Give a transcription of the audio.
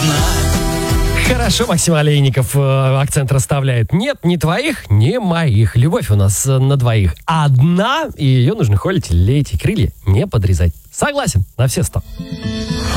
Хорошо, Максим Олейников акцент расставляет. Нет, ни твоих, ни моих. Любовь у нас на двоих одна, и ее нужно холить, леять и крылья не подрезать. Согласен, на все 100.